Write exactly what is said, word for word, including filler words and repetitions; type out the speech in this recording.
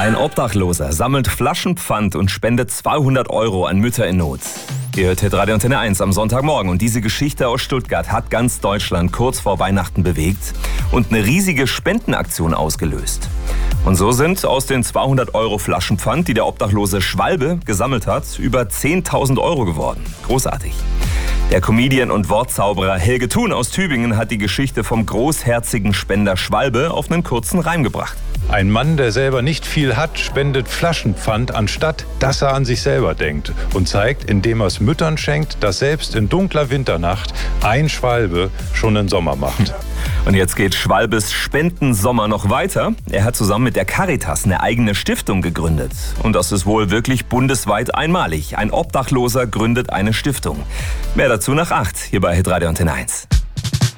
Ein Obdachloser sammelt Flaschenpfand und spendet zweihundert Euro an Mütter in Not. Ihr hört Hitradio Antenne eins am Sonntagmorgen und diese Geschichte aus Stuttgart hat ganz Deutschland kurz vor Weihnachten bewegt und eine riesige Spendenaktion ausgelöst. Und so sind aus den zweihundert Euro Flaschenpfand, die der obdachlose Schwalbe gesammelt hat, über zehntausend Euro geworden. Großartig. Der Comedian und Wortzauberer Helge Thun aus Tübingen hat die Geschichte vom großherzigen Spender Schwalbe auf einen kurzen Reim gebracht. Ein Mann, der selber nicht viel hat, spendet Flaschenpfand, anstatt dass er an sich selber denkt. Und zeigt, indem er es Müttern schenkt, dass selbst in dunkler Winternacht ein Schwalbe schon einen Sommer macht. Und jetzt geht Schwalbes Spendensommer noch weiter. Er hat zusammen mit der Caritas eine eigene Stiftung gegründet. Und das ist wohl wirklich bundesweit einmalig. Ein Obdachloser gründet eine Stiftung. Mehr dazu nach acht, hier bei Hitradio Antenne eins.